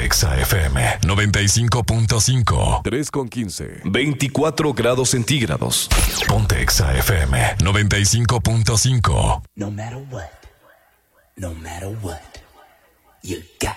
Exa FM 95.5. 3:15. 24 grados centígrados. Ponte Exa FM 95.5. No matter what, you got